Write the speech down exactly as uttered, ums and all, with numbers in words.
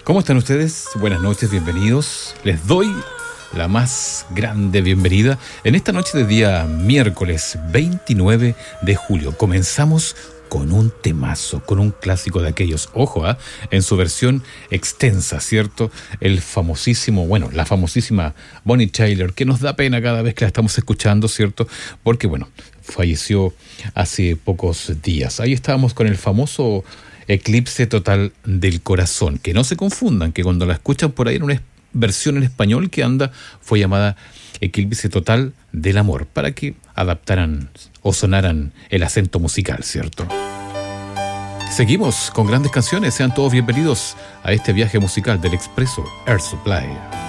¿Cómo están ustedes? Buenas noches, bienvenidos. Les doy la más grande bienvenida en esta noche de día miércoles veintinueve de julio. Comenzamos con un temazo, con un clásico de aquellos, ojo, ¿eh? En su versión extensa, ¿cierto? El famosísimo, bueno, la famosísima Bonnie Tyler, que nos da pena cada vez que la estamos escuchando, ¿cierto? Porque, bueno, falleció hace pocos días. Ahí estábamos con el famoso Eclipse Total del Corazón. Que no se confundan, que cuando la escuchan por ahí en una versión en español que anda, fue llamada Eclipse Total del Amor, para que adaptaran o sonaran el acento musical, ¿cierto? Seguimos con grandes canciones. Sean todos bienvenidos a este viaje musical del Expreso Air Supply.